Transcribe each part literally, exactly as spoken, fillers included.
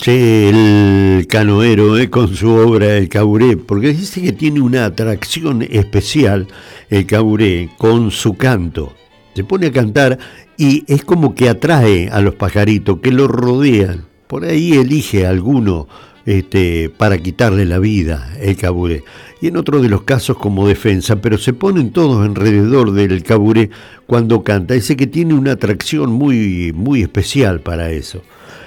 Che, el canoero eh, con su obra El Caburé, porque dice que tiene una atracción especial el Caburé con su canto. Se pone a cantar y es como que atrae a los pajaritos que lo rodean. Por ahí elige a alguno este, para quitarle la vida el Caburé. Y en otro de los casos como defensa, pero se ponen todos alrededor del Caburé cuando canta. Dice que tiene una atracción muy, muy especial para eso.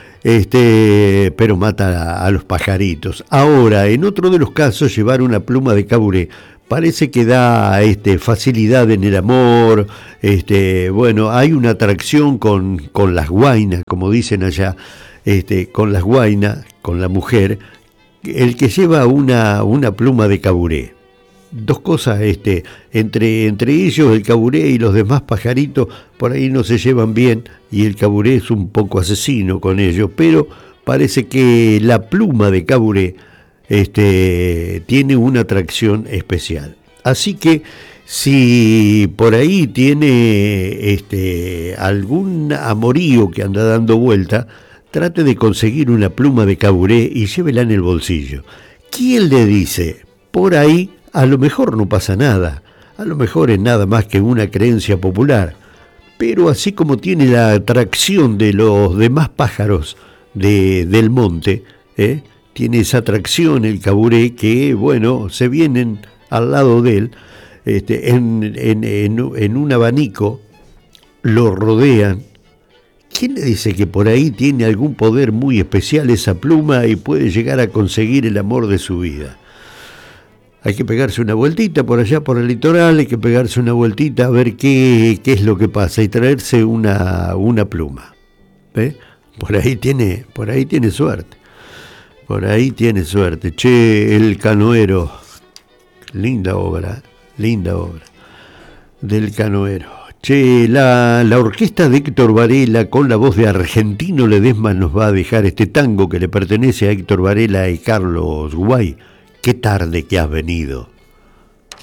Este, pero mata a, a los pajaritos. Ahora, en otro de los casos, llevar una pluma de Caburé parece que da este, facilidad en el amor. Este, bueno, hay una atracción con, con las guainas, como dicen allá, este, con las guainas, con la mujer, el que lleva una, una pluma de Caburé. Dos cosas, este, entre, entre ellos el Caburé y los demás pajaritos por ahí no se llevan bien y el Caburé es un poco asesino con ellos, pero parece que la pluma de Caburé este, tiene una atracción especial. Así que si por ahí tiene este, algún amorío que anda dando vuelta, trate de conseguir una pluma de Caburé y llévela en el bolsillo. ¿Quién le dice? Por ahí a lo mejor no pasa nada, a lo mejor es nada más que una creencia popular, pero así como tiene la atracción de los demás pájaros de, del monte, ¿eh? Tiene esa atracción el Caburé que, bueno, se vienen al lado de él, este, en, en, en, en un abanico, lo rodean. ¿Quién le dice que por ahí tiene algún poder muy especial esa pluma y puede llegar a conseguir el amor de su vida? Hay que pegarse una vueltita por allá, por el litoral, hay que pegarse una vueltita a ver qué, qué es lo que pasa y traerse una, una pluma. ¿Eh? Por ahí tiene, por ahí tiene suerte. Por ahí tiene suerte. Che, El Canoero. Linda obra, linda obra. Del Canoero. Che, la, la orquesta de Héctor Varela con la voz de Argentino Ledesma nos va a dejar este tango que le pertenece a Héctor Varela y Carlos Guay. Qué tarde que has venido.